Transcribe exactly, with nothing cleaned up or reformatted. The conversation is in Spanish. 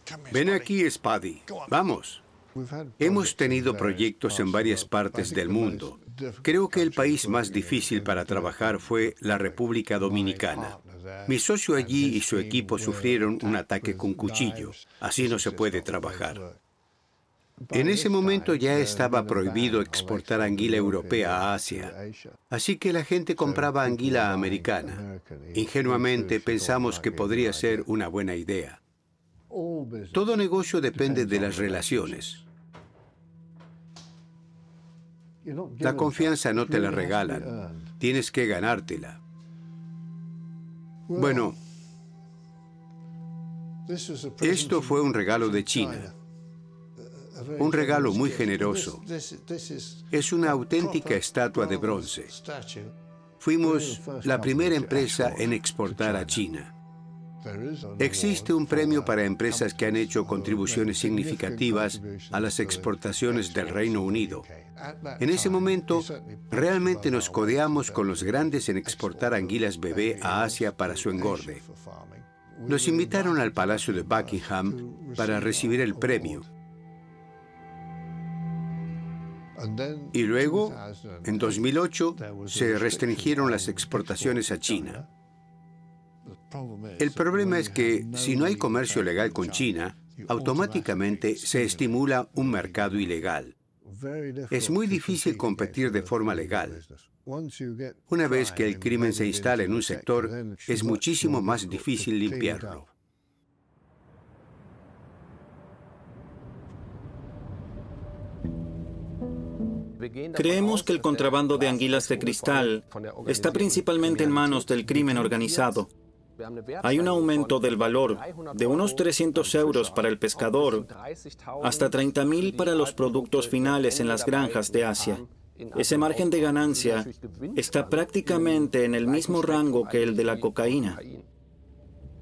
Ven aquí, Spuddy. Vamos. Hemos tenido proyectos en varias partes del mundo. Creo que el país más difícil para trabajar fue la República Dominicana. Mi socio allí y su equipo sufrieron un ataque con cuchillo. Así no se puede trabajar. En ese momento ya estaba prohibido exportar anguila europea a Asia. Así que la gente compraba anguila americana. Ingenuamente pensamos que podría ser una buena idea. Todo negocio depende de las relaciones. La confianza no te la regalan. Tienes que ganártela. Bueno, esto fue un regalo de China. Un regalo muy generoso. Es una auténtica estatua de bronce. Fuimos la primera empresa en exportar a China. Existe un premio para empresas que han hecho contribuciones significativas a las exportaciones del Reino Unido. En ese momento, realmente nos codeamos con los grandes en exportar anguilas bebé a Asia para su engorde. Nos invitaron al Palacio de Buckingham para recibir el premio. Y luego, en dos mil ocho, se restringieron las exportaciones a China. El problema es que, si no hay comercio legal con China, automáticamente se estimula un mercado ilegal. Es muy difícil competir de forma legal. Una vez que el crimen se instala en un sector, es muchísimo más difícil limpiarlo. Creemos que el contrabando de anguilas de cristal está principalmente en manos del crimen organizado. Hay un aumento del valor de unos trescientos euros para el pescador hasta treinta mil para los productos finales en las granjas de Asia. Ese margen de ganancia está prácticamente en el mismo rango que el de la cocaína.